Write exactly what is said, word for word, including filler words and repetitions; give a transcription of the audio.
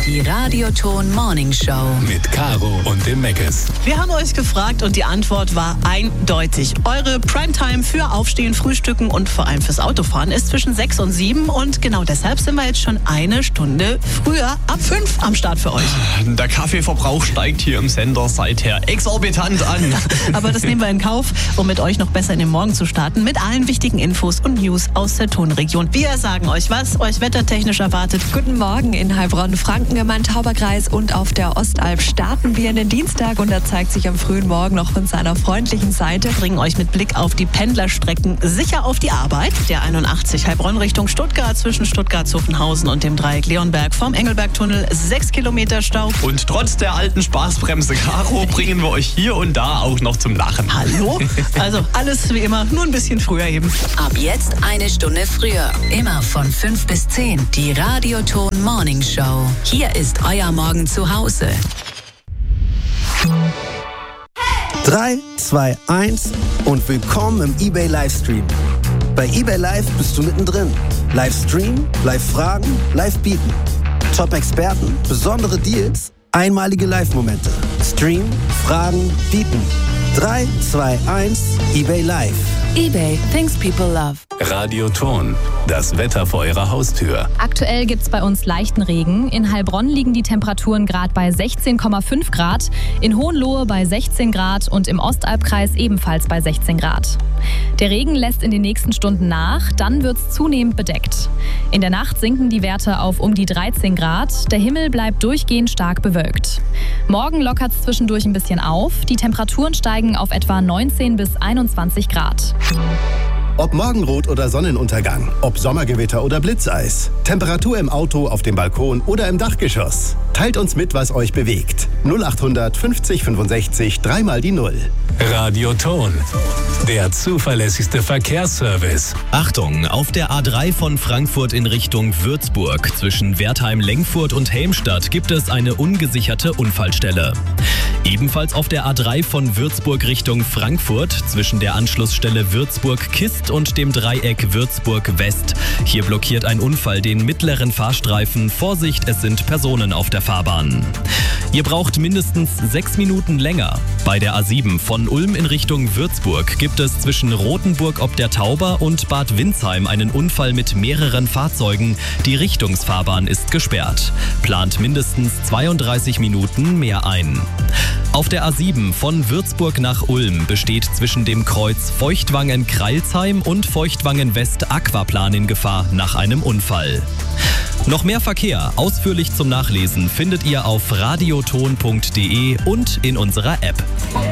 Die Radioton Morning Show. Mit Caro und dem Meckes. Wir haben euch gefragt und die Antwort war eindeutig. Eure Primetime für Aufstehen, Frühstücken und vor allem fürs Autofahren ist zwischen sechs und sieben. Und genau deshalb sind wir jetzt schon eine Stunde früher, ab fünf am Start für euch. Der Kaffeeverbrauch steigt hier im Sender seither exorbitant an. Aber das nehmen wir in Kauf, um mit euch noch besser in den Morgen zu starten. Mit allen wichtigen Infos und News aus der Tonregion. Wir sagen euch, was euch wettertechnisch erwartet. Guten Morgen in Heilbronn, Franken, Main-Tauber-Kreis und auf der Ostalb starten wir in den Dienstag und er zeigt sich am frühen Morgen noch von seiner freundlichen Seite. Bringen euch mit Blick auf die Pendlerstrecken sicher auf die Arbeit. Der einundachtzig Heilbronn Richtung Stuttgart zwischen Stuttgart-Zuffenhausen und dem Dreieck Leonberg vom Engelbergtunnel sechs Kilometer Stau. Und trotz der alten Spaßbremse Caro bringen wir euch hier und da auch noch zum Lachen. Hallo? Also alles wie immer, nur ein bisschen früher eben. Ab jetzt eine Stunde früher. Immer von fünf bis zehn. Die Radioton Morning Show. Hier ist euer Morgen zu Hause. drei, zwei, eins und willkommen im eBay Livestream. Bei eBay Live bist du mittendrin. Livestream, Live-Fragen, Live-Bieten. Top-Experten, besondere Deals, einmalige Live-Momente. Stream, Fragen, Bieten. drei, zwei, eins, eBay Live. eBay, things people love. Radioton, das Wetter vor eurer Haustür. Aktuell gibt's bei uns leichten Regen. In Heilbronn liegen die Temperaturen gerade bei sechzehn Komma fünf Grad, in Hohenlohe bei sechzehn Grad und im Ostalbkreis ebenfalls bei sechzehn Grad. Der Regen lässt in den nächsten Stunden nach, dann wird's zunehmend bedeckt. In der Nacht sinken die Werte auf um die dreizehn Grad. Der Himmel bleibt durchgehend stark bewölkt. Morgen lockert's zwischendurch ein bisschen auf. Die Temperaturen steigen auf etwa neunzehn bis einundzwanzig Grad. Ob Morgenrot oder Sonnenuntergang, ob Sommergewitter oder Blitzeis, Temperatur im Auto, auf dem Balkon oder im Dachgeschoss. Teilt uns mit, was euch bewegt. null achthundert fünfzig fünfundsechzig, dreimal die Null. Radioton, der zuverlässigste Verkehrsservice. Achtung, auf der A drei von Frankfurt in Richtung Würzburg zwischen Wertheim-Lengfurt und Helmstadt gibt es eine ungesicherte Unfallstelle. Ebenfalls auf der A drei von Würzburg Richtung Frankfurt zwischen der Anschlussstelle Würzburg-Kist und dem Dreieck Würzburg-West. Hier blockiert ein Unfall den mittleren Fahrstreifen. Vorsicht, es sind Personen auf der Fahrbahn. Ihr braucht mindestens sechs Minuten länger. Bei der A sieben von Ulm in Richtung Würzburg gibt es zwischen Rothenburg ob der Tauber und Bad Windsheim einen Unfall mit mehreren Fahrzeugen. Die Richtungsfahrbahn ist gesperrt. Plant mindestens zweiunddreißig Minuten mehr ein. Auf der A sieben von Würzburg nach Ulm besteht zwischen dem Kreuz Feuchtwangen-Kreilsheim und Feuchtwangen-West Aquaplan in Gefahr nach einem Unfall. Noch mehr Verkehr, ausführlich zum Nachlesen, findet ihr auf radioton punkt de und in unserer App.